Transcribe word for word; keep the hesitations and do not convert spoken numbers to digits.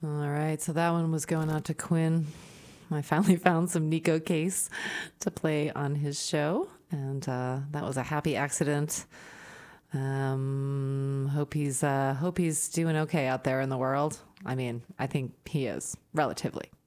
All right, so that one was going out to Quinn. I finally found some Nico Case to play on his show, and uh, that was a happy accident. Um, hope he's uh, hope he's doing okay out there in the world. I mean, I think he is relatively.